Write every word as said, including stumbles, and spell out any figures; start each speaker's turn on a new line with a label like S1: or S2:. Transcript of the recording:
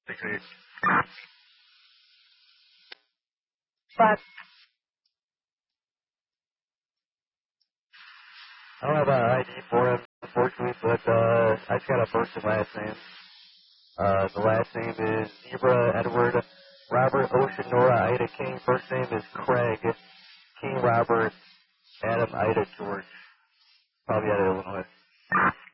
S1: six eight.
S2: Five.
S3: I don't have an I D for him, unfortunately, but uh, I just got a first and last name. Uh, the last name is Zebra Edward Robert Ocean Nora Ida King. First name is Craig King Robert Adam Ida George. Probably out of Illinois.